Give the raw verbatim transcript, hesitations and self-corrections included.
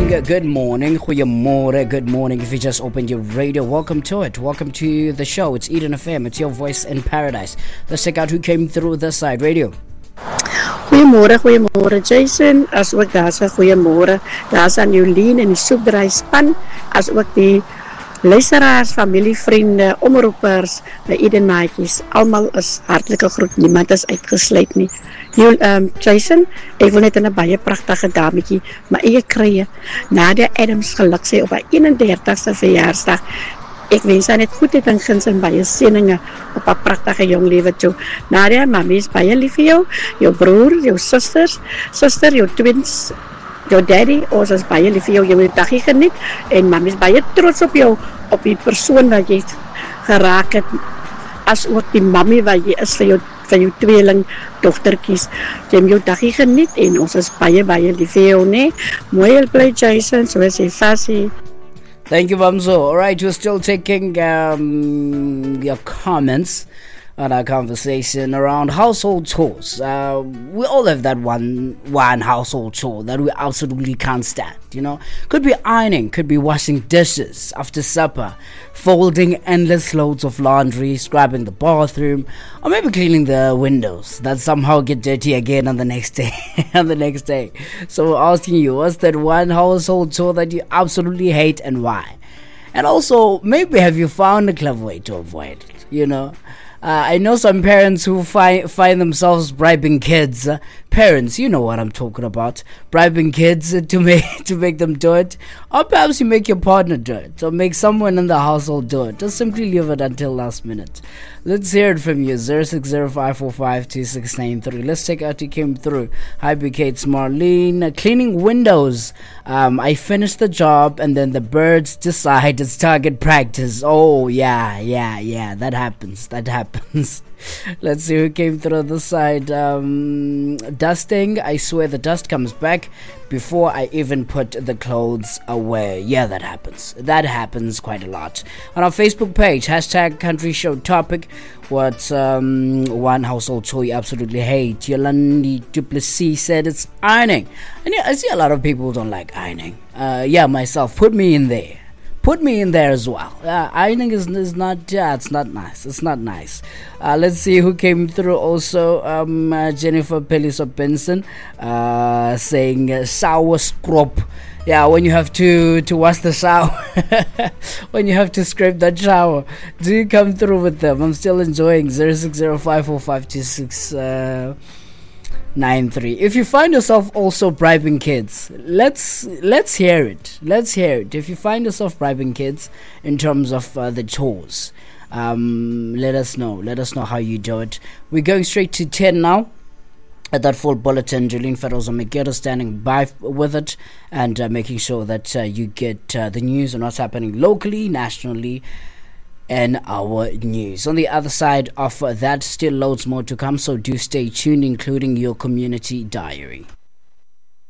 morning, good morning, goeiemorgen, good morning. If you just opened your radio, welcome to it. Welcome to the show. It's Eden F M. It's your voice in paradise. Let's check out who came through this side radio. Goeiemôre, goeiemôre Jason, as ook daar se goeiemôre. Daar's aan Jolien en die soepdraai span, as ook die luisteraars, familie, vriende, omroepers, by Eden maatjies. Almal is hartlike groet, niemand is uitgesluit nie. Jol, um, Jason, ek wil net in 'n baie pragtige dametjie, my eie krye, Nadia Adams geluk sê op haar eenendertigste verjaarsdag. Ek wens haar net goedheid en guns en baie seëninge op haar pragtige jong lewe toe. Nadia, mami is baie lief vir jou, jou broer, jou susters, suster, jou twins, jou daddy, ons is baie lief vir jou, jy moet dagie geniet, en mami is baie trots op jou, op die persoon wat jy geraak het, as ook die mami wat jy is vir jou, vir jou tweeling dogtertjies. Jy moet jou dagie geniet, en ons is baie, baie lief vir jou, nee. Mooi bly Jason, soos jy vasie. Thank you, Bamzo. All right, we're still taking um, your comments on our conversation around household chores. Uh, we all have that one one household chore that we absolutely can't stand, you know. Could be ironing, could be washing dishes after supper, folding endless loads of laundry, scrubbing the bathroom, or maybe cleaning the windows that somehow get dirty again on the next day. on the next day. So we're asking you, what's that one household chore that you absolutely hate and why? And also, maybe have you found a clever way to avoid it, you know? Uh, I know some parents who find find themselves bribing kids. Uh, parents, you know what I'm talking about. Bribing kids uh, to make to make them do it. Or perhaps you make your partner do it. Or make someone in the household do it. Just simply leave it until last minute. Let's hear it from you. zero six zero five four five two six nine three. Let's check out who came through. Hi, B K, it's Marlene. Uh, cleaning windows. Um, I finished the job and then the birds decide it's target practice. Oh, yeah, yeah, yeah. That happens. That happens. Let's see who came through this side. Um, dusting. I swear the dust comes back before I even put the clothes away. Yeah, that happens. That happens quite a lot. On our Facebook page, hashtag country show topic. What um, one household chore you absolutely hate? Yolandi Duplessis said it's ironing. And yeah, I see a lot of people who don't like ironing. Uh, yeah, myself. Put me in there. Put me in there as well. Uh, ironing is, is not, yeah, it's not nice. It's not nice. Uh, let's see who came through also. Um, uh, Jennifer Pelliso Benson uh, saying uh, shower scrub. Yeah, when you have to, to wash the shower. When you have to scrape that shower. Do you come through with them? I'm still enjoying zero six zero five four five two six nine three. If you find yourself also bribing kids, let's let's hear it. Let's hear it. If you find yourself bribing kids in terms of uh, the chores, um, let us know. Let us know how you do it. We're going straight to ten now. At that full bulletin, Jolene Feroza Megero standing by with it and uh, making sure that uh, you get uh, the news on what's happening locally, nationally, and our news. On the other side of that, still loads more to come, so do stay tuned, including your community diary.